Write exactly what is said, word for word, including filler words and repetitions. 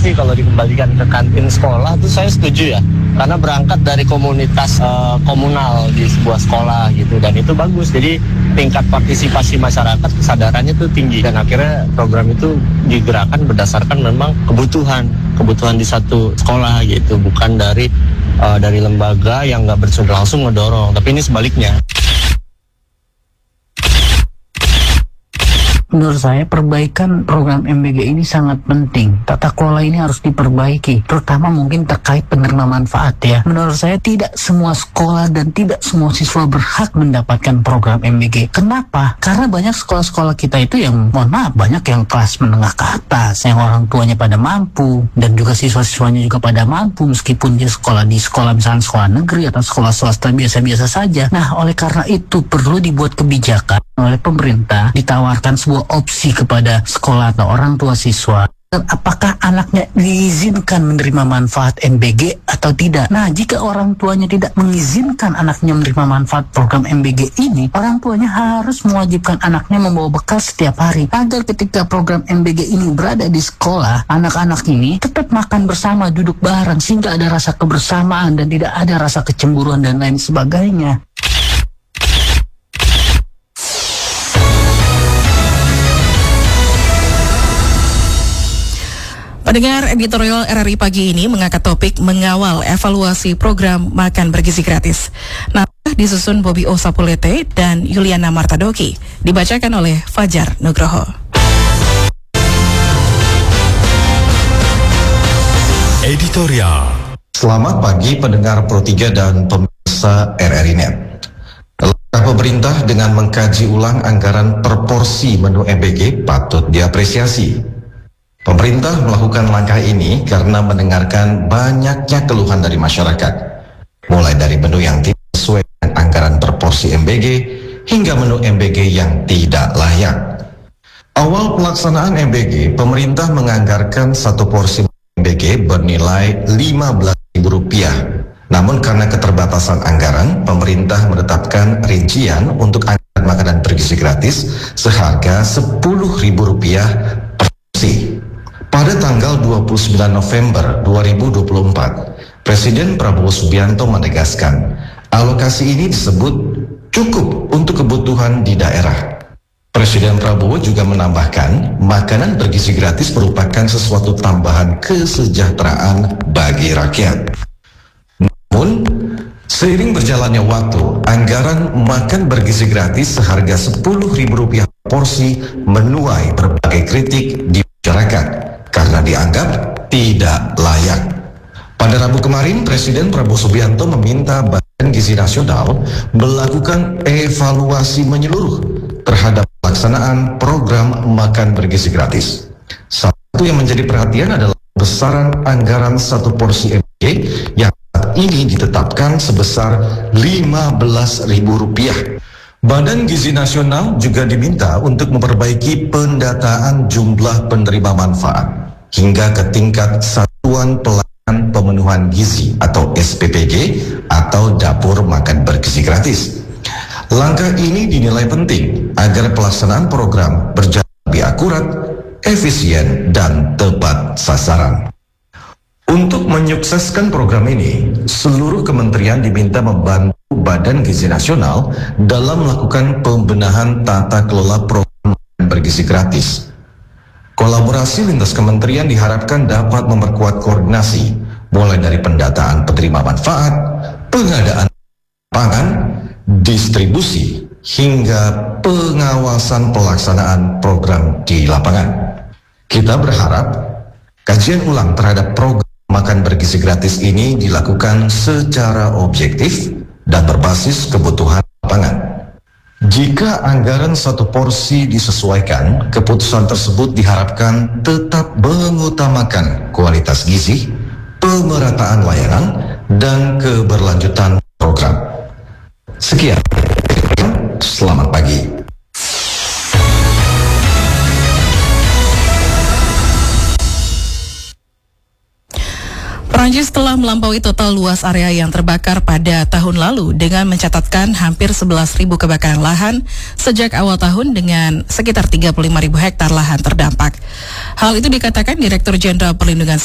sih kalau dikembalikan ke kantin sekolah tuh saya setuju ya. Karena berangkat dari komunitas uh, komunal di sebuah sekolah gitu, dan itu bagus. Jadi tingkat partisipasi masyarakat, kesadarannya tuh tinggi, dan akhirnya program itu digerakkan berdasarkan memang kebutuhan kebutuhan di satu sekolah gitu, bukan dari uh, dari lembaga yang nggak bersumber langsung ngedorong, tapi ini sebaliknya. Menurut saya perbaikan program M B G ini sangat penting. Tata kelola ini harus diperbaiki, terutama mungkin terkait penerima manfaat ya. Menurut saya tidak semua sekolah dan tidak semua siswa berhak mendapatkan program M B G. Kenapa? Karena banyak sekolah-sekolah kita itu yang, mohon maaf, banyak yang kelas menengah ke atas, yang orang tuanya pada mampu, dan juga siswa-siswanya juga pada mampu, meskipun dia sekolah di sekolah misalnya sekolah negeri atau sekolah swasta biasa-biasa saja. Nah, oleh karena itu perlu dibuat kebijakan oleh pemerintah, ditawarkan sebuah opsi kepada sekolah atau orang tua siswa, dan apakah anaknya diizinkan menerima manfaat M B G atau tidak. Nah, jika orang tuanya tidak mengizinkan anaknya menerima manfaat program M B G ini, orang tuanya harus mewajibkan anaknya membawa bekal setiap hari, agar ketika program M B G ini berada di sekolah, anak-anak ini tetap makan bersama, duduk bareng, sehingga ada rasa kebersamaan dan tidak ada rasa kecemburuan dan lain sebagainya. Pendengar, editorial R R I pagi ini mengangkat topik mengawal evaluasi program makan bergizi gratis. Nah, disusun Bobby O. Sapulete dan Yuliana Martadoki, dibacakan oleh Fajar Nugroho. Editorial. Selamat pagi pendengar Pro tiga dan pemirsa R R I Net. Langkah pemerintah dengan mengkaji ulang anggaran per porsi menu M B G patut diapresiasi. Pemerintah melakukan langkah ini karena mendengarkan banyaknya keluhan dari masyarakat, mulai dari menu yang tidak sesuai dengan anggaran per porsi M B G hingga menu M B G yang tidak layak. Awal pelaksanaan M B G, pemerintah menganggarkan satu porsi M B G bernilai lima belas ribu rupiah. Namun karena keterbatasan anggaran, pemerintah menetapkan rincian untuk anggaran makanan bergizi gratis seharga sepuluh ribu rupiah per porsi. Pada tanggal dua puluh sembilan November dua ribu dua puluh empat, Presiden Prabowo Subianto menegaskan alokasi ini disebut cukup untuk kebutuhan di daerah. Presiden Prabowo juga menambahkan makanan bergizi gratis merupakan sesuatu tambahan kesejahteraan bagi rakyat. Namun, seiring berjalannya waktu, anggaran makan bergizi gratis seharga sepuluh ribu rupiah porsi menuai berbagai kritik di masyarakat karena dianggap tidak layak. Pada Rabu kemarin, Presiden Prabowo Subianto meminta Badan Gizi Nasional melakukan evaluasi menyeluruh terhadap pelaksanaan program makan bergizi gratis. Satu yang menjadi perhatian adalah besaran anggaran satu porsi M B G yang saat ini ditetapkan sebesar lima belas ribu rupiah. Badan Gizi Nasional juga diminta untuk memperbaiki pendataan jumlah penerima manfaat hingga ke tingkat Satuan Pelayanan Pemenuhan Gizi atau S P P G atau Dapur Makan Bergizi Gratis. Langkah ini dinilai penting agar pelaksanaan program berjalan lebih akurat, efisien, dan tepat sasaran. Untuk menyukseskan program ini, seluruh kementerian diminta membantu Badan Gizi Nasional dalam melakukan pembenahan tata kelola program bergizi gratis. Kolaborasi lintas kementerian diharapkan dapat memperkuat koordinasi, mulai dari pendataan penerima manfaat, pengadaan pangan, distribusi, hingga pengawasan pelaksanaan program di lapangan. Kita berharap kajian ulang terhadap program makan bergizi gratis ini dilakukan secara objektif dan berbasis kebutuhan lapangan. Jika anggaran satu porsi disesuaikan, keputusan tersebut diharapkan tetap mengutamakan kualitas gizi, pemerataan layanan, dan keberlanjutan program. Sekian, selamat pagi. Prancis telah melampaui total luas area yang terbakar pada tahun lalu dengan mencatatkan hampir sebelas ribu kebakaran lahan sejak awal tahun dengan sekitar tiga puluh lima ribu hektar lahan terdampak. Hal itu dikatakan Direktur Jenderal Perlindungan